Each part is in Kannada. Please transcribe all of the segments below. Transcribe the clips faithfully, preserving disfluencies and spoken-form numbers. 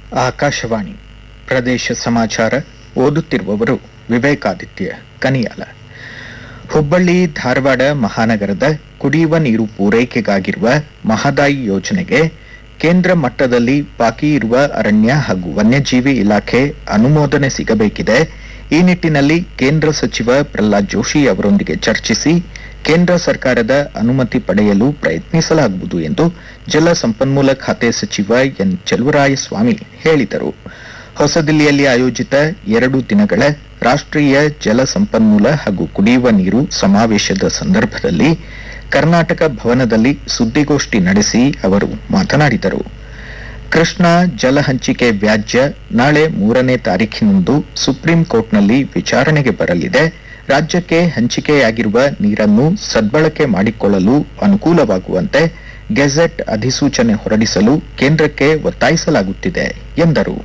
ಆಕಾಶವಾಣಿ ಪ್ರದೇಶ ಸಮಾಚಾರ ಓದುತ್ತಿರುವವರು ವಿವೇಕಾದಿತ್ಯ ಕನಿಯಾಲ. ಹುಬ್ಬಳ್ಳಿ ಧಾರವಾಡ ಮಹಾನಗರದ ಕುಡಿಯುವ ನೀರು ಪೂರೈಕೆಗಾಗಿರುವ ಮಹದಾಯಿ ಯೋಜನೆಗೆ ಕೇಂದ್ರ ಮಟ್ಟದಲ್ಲಿ ಬಾಕಿ ಇರುವ ಅರಣ್ಯ ಹಾಗೂ ವನ್ಯಜೀವಿ ಇಲಾಖೆ ಅನುಮೋದನೆ ಸಿಗಬೇಕಿದೆ. ಈ ನಿಟ್ಟಿನಲ್ಲಿ ಕೇಂದ್ರ ಸಚಿವ ಪ್ರಹ್ಲಾದ್ ಜೋಶಿ ಅವರೊಂದಿಗೆ ಚರ್ಚಿಸಿ ಕೇಂದ್ರ ಸರ್ಕಾರದ ಅನುಮತಿ ಪಡೆಯಲು ಪ್ರಯತ್ನಿಸಲಾಗುವುದು ಎಂದು ಜಲ ಸಂಪನ್ಮೂಲ ಖಾತೆ ಸಚಿವ ಎನ್ ಚೆಲುವರಾಯಸ್ವಾಮಿ ಹೇಳಿದರು. ಹೊಸದಿಲ್ಲಿಯಲ್ಲಿ ಆಯೋಜಿತ ಎರಡು ದಿನಗಳ ರಾಷ್ಟ್ರೀಯ ಜಲ ಸಂಪನ್ಮೂಲ ಹಾಗೂ ಕುಡಿಯುವ ನೀರು ಸಮಾವೇಶದ ಸಂದರ್ಭದಲ್ಲಿ ಕರ್ನಾಟಕ ಭವನದಲ್ಲಿ ಸುದ್ದಿಗೋಷ್ಠಿ ನಡೆಸಿ ಅವರು ಮಾತನಾಡಿದರು. ಕೃಷ್ಣಾ ಜಲ ಹಂಚಿಕೆ ವ್ಯಾಜ್ಯ ನಾಳೆ ಮೂರನೇ ತಾರೀಖಿನಂದು ಸುಪ್ರೀಂ ಕೋರ್ಟ್ನಲ್ಲಿ ವಿಚಾರಣೆಗೆ ಬರಲಿದೆ. ರಾಜ್ಯಕ್ಕೆ ಹಂಚಿಕೆಯಾಗಿರುವ ನೀರನ್ನು ಸದ್ಬಳಕೆ ಮಾಡಿಕೊಳ್ಳಲು ಅನುಕೂಲವಾಗುವಂತೆ ಗೆಜೆಟ್ ಅಧಿಸೂಚನೆ ಹೊರಡಿಸಲು ಕೇಂದ್ರಕ್ಕೆ ಒತ್ತಾಯಿಸಲಾಗುತ್ತಿದೆ ಎಂದರು.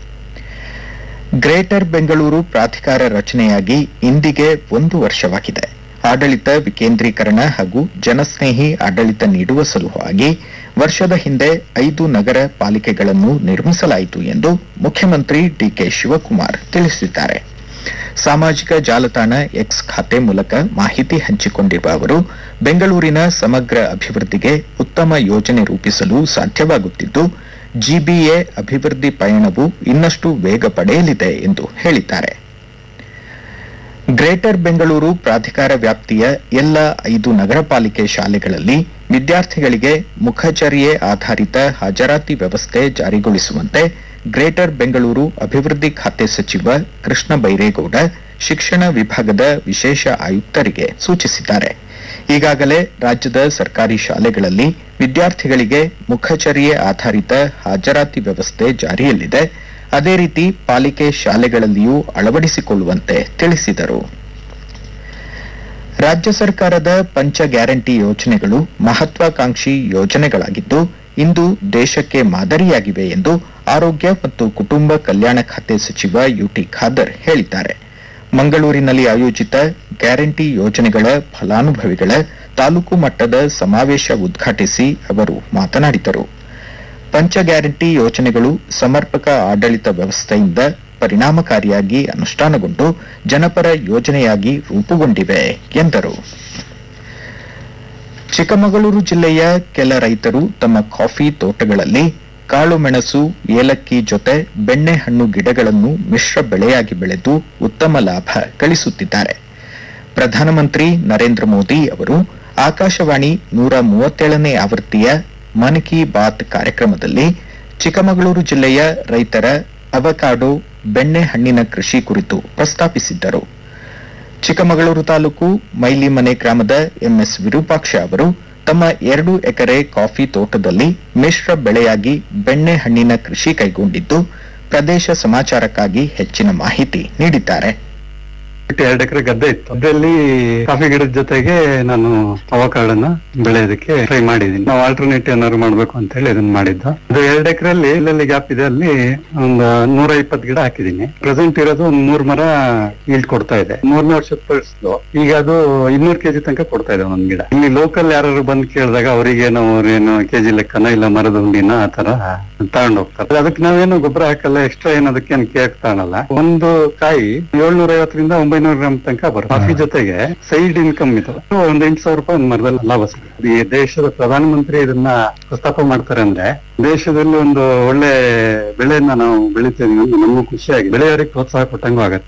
ಗ್ರೇಟರ್ ಬೆಂಗಳೂರು ಪ್ರಾಧಿಕಾರ ರಚನೆಯಾಗಿ ಇಂದಿಗೆ ಒಂದು ವರ್ಷವಾಗಿದೆ. ಆಡಳಿತ ವಿಕೇಂದ್ರೀಕರಣ ಹಾಗೂ ಜನಸ್ನೇಹಿ ಆಡಳಿತ ನೀಡುವ ಸಲುವಾಗಿ ವರ್ಷದ ಹಿಂದೆ ಐದು ನಗರ ಪಾಲಿಕೆಗಳನ್ನು ನಿರ್ಮಿಸಲಾಯಿತು ಎಂದು ಮುಖ್ಯಮಂತ್ರಿ ಡಿಕೆ ಶಿವಕುಮಾರ್ ತಿಳಿಸಿದ್ದಾರೆ. ಸಾಮಾಜಿಕ ಜಾಲತಾಣ ಎಕ್ಸ್ ಖಾತೆ ಮೂಲಕ ಮಾಹಿತಿ ಹಂಚಿಕೊಂಡಿರುವ ಅವರು, ಬೆಂಗಳೂರಿನ ಸಮಗ್ರ ಅಭಿವೃದ್ಧಿಗೆ ಉತ್ತಮ ಯೋಜನೆ ರೂಪಿಸಲು ಸಾಧ್ಯವಾಗುತ್ತಿದ್ದು, ಜಿಬಿಎ ಅಭಿವೃದ್ಧಿ ಪಯಣವು ಇನ್ನಷ್ಟು ವೇಗ ಪಡೆಯಲಿದೆ ಎಂದು ಹೇಳಿದ್ದಾರೆ. ಗ್ರೇಟರ್ ಬೆಂಗಳೂರು ಪ್ರಾಧಿಕಾರ ವ್ಯಾಪ್ತಿಯ ಎಲ್ಲ ಐದು ನಗರ ಪಾಲಿಕೆ ಶಾಲೆಗಳಲ್ಲಿ ವಿದ್ಯಾರ್ಥಿಗಳಿಗೆ ಮುಖಚರ್ಯೆ ಆಧಾರಿತ ಹಾಜರಾತಿ ವ್ಯವಸ್ಥೆ ಜಾರಿಗೊಳಿಸುವಂತೆ ಗ್ರೇಟರ್ ಬೆಂಗಳೂರು ಅಭಿವೃದ್ಧಿ ಖಾತೆ ಸಚಿವ ಕೃಷ್ಣ ಬೈರೇಗೌಡ ಶಿಕ್ಷಣ ವಿಭಾಗದ ವಿಶೇಷ ಆಯುಕ್ತರಿಗೆ ಸೂಚಿಸಿದ್ದಾರೆ. ಈಗಾಗಲೇ ರಾಜ್ಯದ ಸರ್ಕಾರಿ ಶಾಲೆಗಳಲ್ಲಿ ವಿದ್ಯಾರ್ಥಿಗಳಿಗೆ ಮುಖಚರ್ಯೆ ಆಧಾರಿತ ಹಾಜರಾತಿ ವ್ಯವಸ್ಥೆ ಜಾರಿಯಲ್ಲಿದೆ. ಅದೇ ರೀತಿ ಪಾಲಿಕೆ ಶಾಲೆಗಳಲ್ಲಿಯೂ ಅಳವಡಿಸಿಕೊಳ್ಳುವಂತೆ ತಿಳಿಸಿದರು. ರಾಜ್ಯ ಸರ್ಕಾರದ ಪಂಚ ಗ್ಯಾರಂಟಿ ಯೋಜನೆಗಳು ಮಹತ್ವಾಕಾಂಕ್ಷಿ ಯೋಜನೆಗಳಾಗಿದ್ದು, ಇಂದು ದೇಶಕ್ಕೆ ಮಾದರಿಯಾಗಿವೆ ಎಂದು ಆರೋಗ್ಯ ಮತ್ತು ಕುಟುಂಬ ಕಲ್ಯಾಣ ಖಾತೆ ಸಚಿವ ಯುಟಿ ಖಾದರ್ ಹೇಳಿದ್ದಾರೆ. ಮಂಗಳೂರಿನಲ್ಲಿ ಆಯೋಜಿತ ಗ್ಯಾರಂಟಿ ಯೋಜನೆಗಳ ಫಲಾನುಭವಿಗಳ ತಾಲೂಕು ಮಟ್ಟದ ಸಮಾವೇಶ ಉದ್ಘಾಟಿಸಿ ಅವರು ಮಾತನಾಡಿದರು. ಪಂಚ ಗ್ಯಾರಂಟಿ ಯೋಜನೆಗಳು ಸಮರ್ಪಕ ಆಡಳಿತ ವ್ಯವಸ್ಥೆಯಿಂದ ಪರಿಣಾಮಕಾರಿಯಾಗಿ ಅನುಷ್ಠಾನಗೊಂಡು ಜನಪರ ಯೋಜನೆಯಾಗಿ ರೂಪುಗೊಂಡಿವೆ ಎಂದರು. ಚಿಕ್ಕಮಗಳೂರು ಜಿಲ್ಲೆಯ ಕೆಲ ರೈತರು ತಮ್ಮ ಕಾಫಿ ತೋಟಗಳಲ್ಲಿ ಕಾಳುಮೆಣಸು, ಏಲಕ್ಕಿ ಜೊತೆ ಬೆಣ್ಣೆಹಣ್ಣು ಗಿಡಗಳನ್ನು ಮಿಶ್ರ ಬೆಳೆಯಾಗಿ ಬೆಳೆದು ಉತ್ತಮ ಲಾಭ ಗಳಿಸುತ್ತಿದ್ದಾರೆ. ಪ್ರಧಾನಮಂತ್ರಿ ನರೇಂದ್ರ ಮೋದಿ ಅವರು ಆಕಾಶವಾಣಿ ನೂರ ಮೂವತ್ತೇಳನೇ ಆವೃತ್ತಿಯ ಮನ್ ಕಿ ಬಾತ್ ಕಾರ್ಯಕ್ರಮದಲ್ಲಿ ಚಿಕ್ಕಮಗಳೂರು ಜಿಲ್ಲೆಯ ರೈತರ ಅವಕಾಡೋ ಬೆಣ್ಣೆಹಣ್ಣಿನ ಕೃಷಿ ಕುರಿತು ಪ್ರಸ್ತಾಪಿಸಿದ್ದರು. ಚಿಕ್ಕಮಗಳೂರು ತಾಲೂಕು ಮೈಲಿಮನೆ ಗ್ರಾಮದ ಎಂಎಸ್ ವಿರೂಪಾಕ್ಷ ಅವರು ತಮ್ಮ ಎರಡು ಎಕರೆ ಕಾಫಿ ತೋಟದಲ್ಲಿ ಮಿಶ್ರ ಬೆಳೆಯಾಗಿ ಬೆಣ್ಣೆಹಣ್ಣಿನ ಕೃಷಿ ಕೈಗೊಂಡಿದ್ದು, ಪ್ರದೇಶ ಸಮಾಚಾರಕ್ಕಾಗಿ ಹೆಚ್ಚಿನ ಮಾಹಿತಿ ನೀಡಿದ್ದಾರೆ. ಎರಡು ಎಕರೆ ಗದ್ದೆ ಇತ್ತು. ಅದರಲ್ಲಿ ಕಾಫಿ ಗಿಡದ ಜೊತೆಗೆ ನಾನು ಅವಕಾಡನ್ನ ಬೆಳೆಯೋದಕ್ಕೆ ಟ್ರೈ ಮಾಡಿದೀನಿ. ನಾವು ಆಲ್ಟರ್ನೇಟಿವ್ ಏನಾದ್ರು ಮಾಡ್ಬೇಕು ಅಂತ ಹೇಳಿ ಇದನ್ನ ಮಾಡಿದ್ದು. ಅದು ಎರಡು ಎಕರೆಯಲ್ಲಿ ಇಲ್ಲೆಲ್ಲಿ ಗ್ಯಾಪ್ ಇದೆ ಅಲ್ಲಿ ಒಂದು ನೂರ ಇಪ್ಪತ್ತು ಗಿಡ ಹಾಕಿದೀನಿ. ಪ್ರೆಸೆಂಟ್ ಇರೋದು ಒಂದ್ ಮೂರ್ ಮರ ಈಲ್ಡ್ ಕೊಡ್ತಾ ಇದೆ. ಮೂರನೇ ವರ್ಷದ ಪಡಿಸ್ದು ಈಗ ಅದು ಇನ್ನೂರು ಕೆಜಿ ತನಕ ಕೊಡ್ತಾ ಇದೆ ಒಂದ್ ಗಿಡ. ಇಲ್ಲಿ ಲೋಕಲ್ ಯಾರು ಬಂದು ಕೇಳಿದಾಗ ಅವರಿಗೆ ನಾವು ಏನು ಕೆಜಿ ಲೆಕ್ಕನ ಇಲ್ಲ ಮರದ ಹುಂಡಿನ ಆ ತರ ತಗೊಂಡ್ ಹೋಗ್ತಾರೆ. ಅದಕ್ಕೆ ನಾವೇನು ಗೊಬ್ಬರ ಹಾಕಲ್ಲ, ಎಕ್ಸ್ಟ್ರಾ ಏನು ಅದಕ್ಕೆ ಏನು ಕೇಕ್ ತಗೊಳಲ್ಲ. ಒಂದು ಕಾಯಿ ಏಳ್ನೂರ ಐವತ್ತರಿಂದ ಒಂಬೈನೂರು ಗ್ರಾಮ್ ತನಕ ಬರುತ್ತೆ. ಕಾಫಿ ಜೊತೆಗೆ ಸೈಡ್ ಇನ್ಕಮ್ ಇದು ಒಂದ್ ಎಂಟು ಸಾವಿರ ರೂಪಾಯಿ ಒಂದ್ ಮರದಲ್ಲಿ ಲಾಭ ಸಿಗುತ್ತೆ. ಈ ದೇಶದ ಪ್ರಧಾನಮಂತ್ರಿ ಇದನ್ನ ಪ್ರಸ್ತಾಪ ಮಾಡ್ತಾರೆ ಅಂದ್ರೆ ದೇಶದಲ್ಲಿ ಒಂದು ಒಳ್ಳೆ ಬೆಳೆಯನ್ನ ನಾವು ಬೆಳಿತೀವಿ ಅಂತ ನಮಗೂ ಖುಷಿಯಾಗಿ ಬೆಳೆಯವರಿಗೆ ಪ್ರೋತ್ಸಾಹ ಕೊಟ್ಟಂಗೂ ಆಗತ್ತೆ.